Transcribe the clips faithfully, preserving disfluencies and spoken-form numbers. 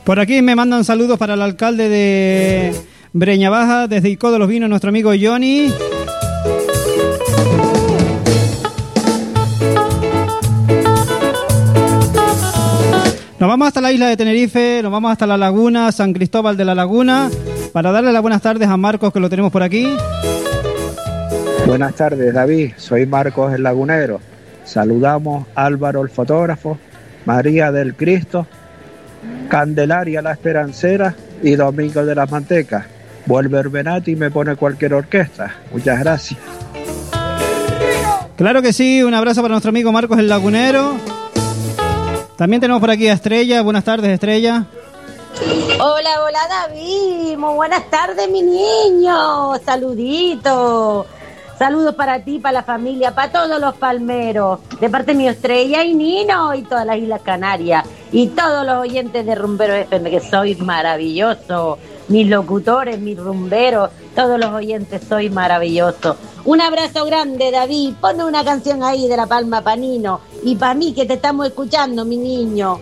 Por aquí me mandan saludos para el alcalde de Breña Baja, desde Icó de los Vinos, nuestro amigo Johnny. Nos vamos hasta la isla de Tenerife, nos vamos hasta la laguna, San Cristóbal de la Laguna, para darle las buenas tardes a Marcos, que lo tenemos por aquí. Buenas tardes, David. Soy Marcos el Lagunero. Saludamos a Álvaro el fotógrafo, María del Cristo, Candelaria la Esperancera y Domingo de las Mantecas. Vuelve Urbenati y me pone cualquier orquesta. Muchas gracias. Claro que sí, un abrazo para nuestro amigo Marcos el Lagunero. También tenemos por aquí a Estrella. Buenas tardes, Estrella. Hola, hola, David. Muy buenas tardes, mi niño. Saluditos. Saludos para ti, para la familia, para todos los palmeros. De parte mío, Estrella y Nino y todas las Islas Canarias. Y todos los oyentes de Rumbero F M, que sois maravillosos. Mis locutores, mis rumberos, todos los oyentes, sois maravillosos. Un abrazo grande, David. Ponme una canción ahí de La Palma pa' Nino. Y para mí, que te estamos escuchando, mi niño.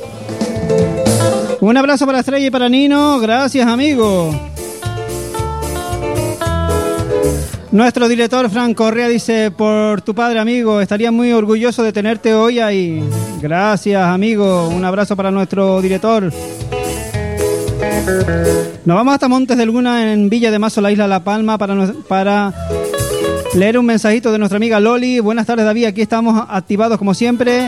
Un abrazo para Estrella y para Nino. Gracias, amigo. Nuestro director Fran Correa dice: por tu padre, amigo, estaría muy orgulloso de tenerte hoy ahí. Gracias, amigo. Un abrazo para nuestro director. Nos vamos hasta Montes de Luna, en Villa de Mazo, la isla La Palma, para, para leer un mensajito de nuestra amiga Loli. Buenas tardes, David. Aquí estamos activados como siempre.